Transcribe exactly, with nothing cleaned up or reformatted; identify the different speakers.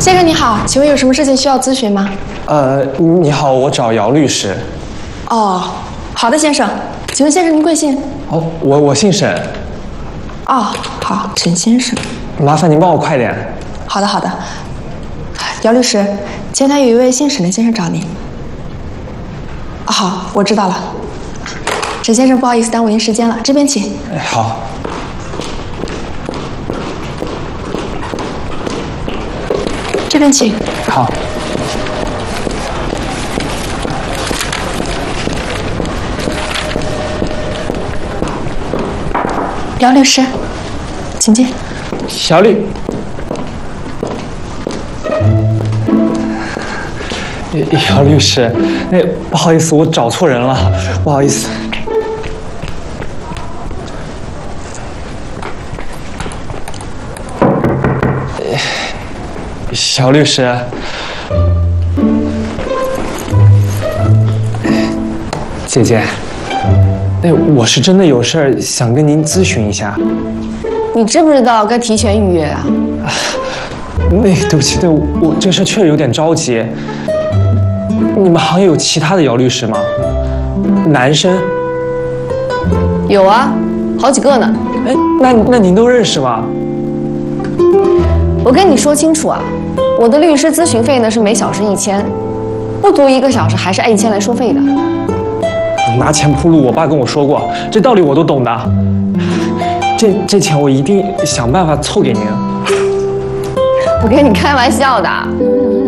Speaker 1: 先生你好，请问有什么事情需要咨询吗？
Speaker 2: 呃，你好，我找姚律师。
Speaker 1: 哦，好的，先生，请问先生您贵姓？
Speaker 2: 哦，我我姓沈。
Speaker 1: 哦，好，沈先生。
Speaker 2: 麻烦您帮我快点。
Speaker 1: 好的，好的。姚律师，前台有一位姓沈的先生找您。哦，好，我知道了。沈先生，不好意思耽误您时间了，这边请。
Speaker 2: 哎，好。
Speaker 1: 这边请。
Speaker 2: 好。
Speaker 1: 姚律师，请进。
Speaker 2: 小吕。姚律师，那不好意思，我找错人了，不好意思。小律师，姐姐，那我是真的有事儿想跟您咨询一下。
Speaker 1: 你知不知道该提前预约啊？
Speaker 2: 那对不起，对我这事确实有点着急。你们行业有其他的姚律师吗？男生？
Speaker 1: 有啊，好几个呢。
Speaker 2: 哎，那那您都认识吗？
Speaker 1: 我跟你说清楚啊，我的律师咨询费呢是每小时一千，不读一个小时还是按一千来收费的。
Speaker 2: 拿钱铺路，我爸跟我说过，这道理我都懂的。这这钱我一定想办法凑给您。
Speaker 1: 我跟你开玩笑的。